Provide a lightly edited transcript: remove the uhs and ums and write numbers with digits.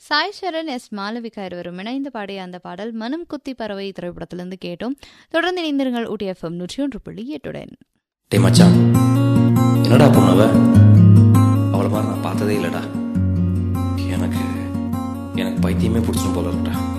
சாய் சரண், S Malavika இருவரும் இணைந்து பாடிய அந்த பாடல் மனம் குத்தி பறவை திரைப்படத்திலிருந்து கேட்டோம். தொடர்ந்து இணைந்திருங்கள் ஊட்டி FM 101.8. டே மச்சான், என்னடா பொண்ணவ? அவளை மாதிரி நான் பார்த்ததே இல்லைடா. எனக்கு பைத்தியமே பிடிச்சிடும் போல இருக்கா.